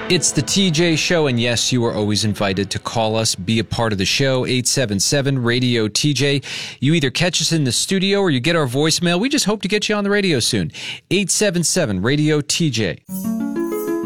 It's the TJ Show, and yes, you are always invited to call us, be a part of the show, 877-RADIO-TJ. You either catch us in the studio or you get our voicemail. We just hope to get you on the radio soon. 877-RADIO-TJ.